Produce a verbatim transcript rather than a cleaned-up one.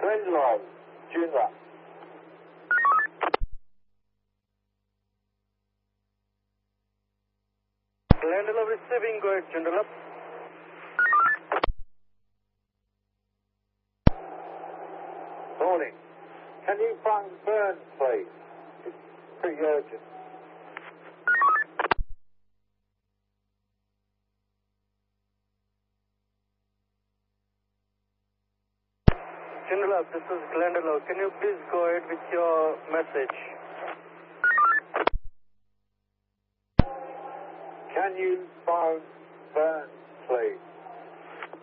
Glendalough, Joondalup. Glendalough receiving, go ahead, Joondalup. Morning. Can you phone Burns, please? It's pretty urgent. Joondalup, this is Glendalough. Can you please go ahead with your message? Can you phone Burns, please?